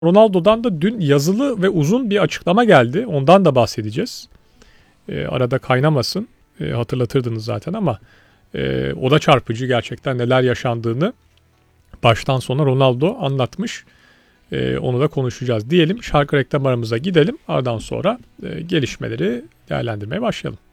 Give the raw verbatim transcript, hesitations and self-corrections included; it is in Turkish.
Ronaldo'dan da dün yazılı ve uzun bir açıklama geldi. Ondan da bahsedeceğiz. E, arada kaynamasın. E, hatırlatırdınız zaten ama e, o da çarpıcı gerçekten neler yaşandığını baştan sona Ronaldo anlatmış. E, onu da konuşacağız diyelim. Şarkı reklam aramıza gidelim. Aradan sonra e, gelişmeleri değerlendirmeye başlayalım.